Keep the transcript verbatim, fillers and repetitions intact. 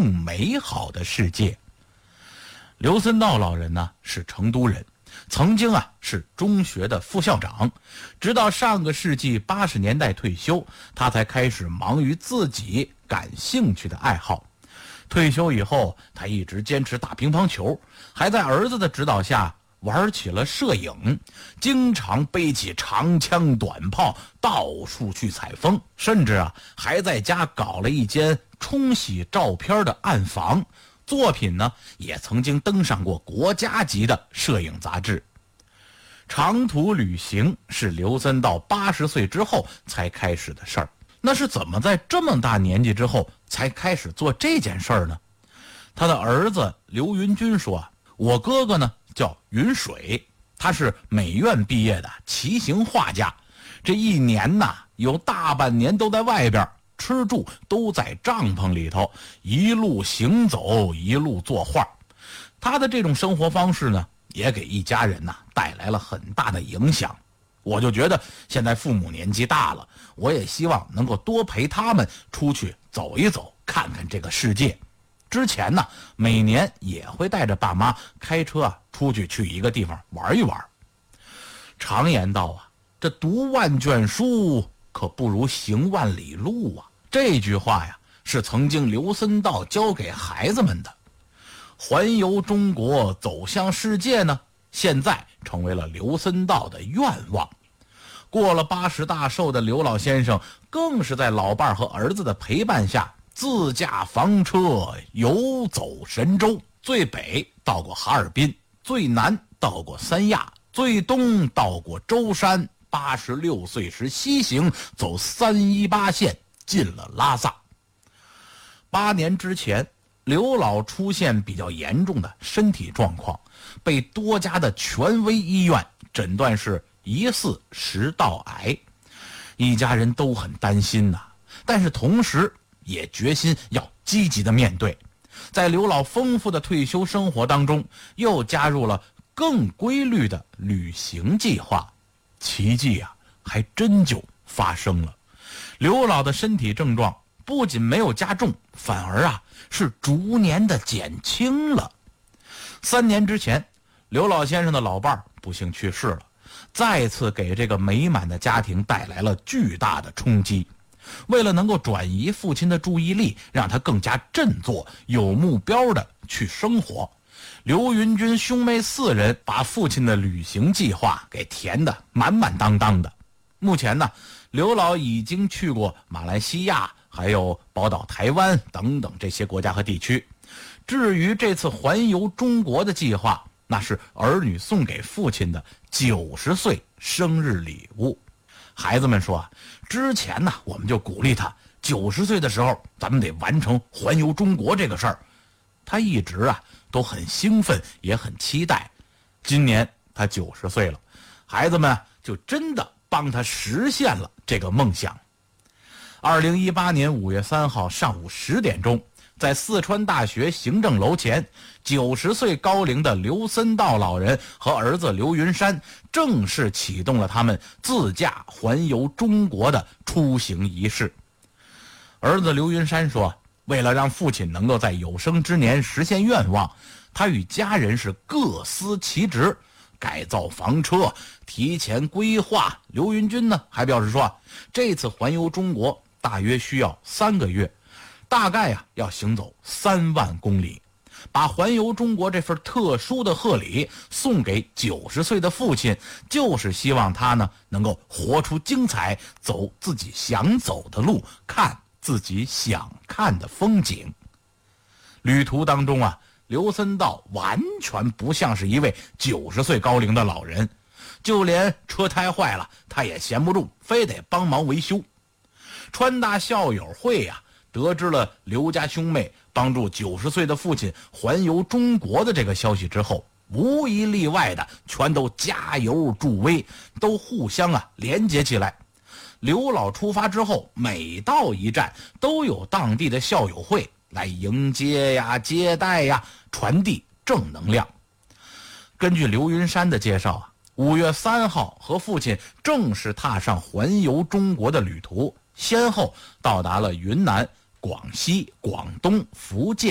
更美好的世界。刘森道老人呢是成都人，曾经啊是中学的副校长，直到上个世纪八十年代退休，他才开始忙于自己感兴趣的爱好。退休以后，他一直坚持打乒乓球，还在儿子的指导下玩起了摄影，经常背起长枪短炮到处去采风，甚至啊还在家搞了一间冲洗照片的暗房，作品呢也曾经登上过国家级的摄影杂志。长途旅行是刘森道八十岁之后才开始的事儿，那是怎么在这么大年纪之后才开始做这件事儿呢？他的儿子刘云军说啊，我哥哥呢叫云水，他是美院毕业的骑行画家，这一年呐有大半年都在外边，吃住都在帐篷里头，一路行走一路作画。他的这种生活方式呢也给一家人呐带来了很大的影响。我就觉得现在父母年纪大了，我也希望能够多陪他们出去走一走，看看这个世界。之前呢每年也会带着爸妈开车啊出去去一个地方玩一玩。常言道啊，这读万卷书可不如行万里路啊，这句话呀是曾经刘森道教给孩子们的。环游中国走向世界呢，现在成为了刘森道的愿望。过了八十大寿的刘老先生更是在老伴和儿子的陪伴下自驾房车游走神州，最北到过哈尔滨，最南到过三亚，最东到过舟山，八十六岁时西行走三一八线进了拉萨。八年之前，刘老出现比较严重的身体状况，被多家的权威医院诊断是疑似食道癌，一家人都很担心呐、啊，但是同时也决心要积极的面对。在刘老丰富的退休生活当中，又加入了更规律的旅行计划。奇迹啊，还真就发生了。刘老的身体症状不仅没有加重，反而啊是逐年的减轻了。三年之前，刘老先生的老伴儿不幸去世了，再次给这个美满的家庭带来了巨大的冲击。为了能够转移父亲的注意力，让他更加振作有目标的去生活，刘云军兄妹四人把父亲的旅行计划给填得满满当当的。目前呢，刘老已经去过马来西亚，还有宝岛台湾等等这些国家和地区。至于这次环游中国的计划，那是儿女送给父亲的九十岁生日礼物。孩子们说啊，之前呢我们就鼓励他九十岁的时候咱们得完成环游中国这个事儿，他一直啊都很兴奋也很期待。今年他九十岁了，孩子们就真的帮他实现了这个梦想。二零一八年五月三号上午十点钟，在四川大学行政楼前，九十岁高龄的刘森道老人和儿子刘云山正式启动了他们自驾环游中国的出行仪式。儿子刘云山说，为了让父亲能够在有生之年实现愿望，他与家人是各司其职，改造房车，提前规划。刘云军呢还表示说，这次环游中国大约需要三个月，大概呀、啊、要行走三万公里，把环游中国这份特殊的贺礼送给九十岁的父亲，就是希望他呢能够活出精彩，走自己想走的路，看自己想看的风景。旅途当中啊，刘森道完全不像是一位九十岁高龄的老人，就连车胎坏了他也闲不住，非得帮忙维修。川大校友会呀、啊，得知了刘家兄妹帮助九十岁的父亲环游中国的这个消息之后，无一例外的全都加油助威，都互相啊连接起来。刘老出发之后，每到一站都有当地的校友会来迎接呀、接待呀，传递正能量。根据刘云山的介绍啊，五月三号和父亲正式踏上环游中国的旅途，先后到达了云南、广西、广东、福建、